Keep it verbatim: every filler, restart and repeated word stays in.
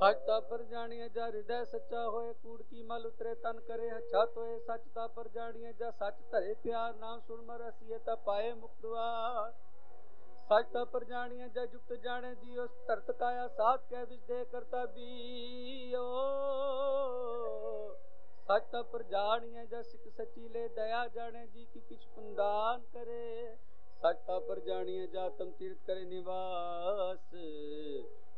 ਸੱਚ ਤਾਂ ਪਰ ਜਾਣੀਏ ਜਾ ਹਿਰਦੈ ਸੱਚਾ ਹੋਏ, ਕੂੜ ਕੀ ਮਲ ਉਤਰੇ ਤਨ ਕਰੇ ਹੱਛਾ ਤੋਏ। ਸੱਚ ਤਾਂ ਪਰ ਜਾਣੀਏ ਜਾ ਸੱਚ ਧਰੇ ਪਿਆਰ, ਨਾਮ ਸੁਣ ਮਰ ਹਸੀਏ ਤਾਂ ਪਾਏ ਮੁਕਤ ਦੁਆਰ। ਸੱਚ ਤਾਂ ਪਰ ਜਾਣੀਏ ਜਾ ਜੁਗਤ ਜਾਣੇ ਜੀਉ, ਧਰਤ ਕਾਇਆ ਸਾਧ ਕੈ ਵਿਚ ਦੇ ਕਰਤਾ ਬੀਓ। ਸੱਚ ਤਾਂ ਪਰ ਜਾਣੀਏ ਜਾ ਸਿੱਖ ਸੱਚੀ ਲੈ ਦਇਆ ਜਾਣੇ, ਜੀ ਕੀ ਕਿਛ ਪੁੰਦਾਨ ਕਰੇ। ਸੱਚ ਤਾਂ ਪਰ ਜਾਣੀਏ ਜਾ ਤਮ ਤੀਰਥ ਕਰੇ ਨਿਵਾਸ,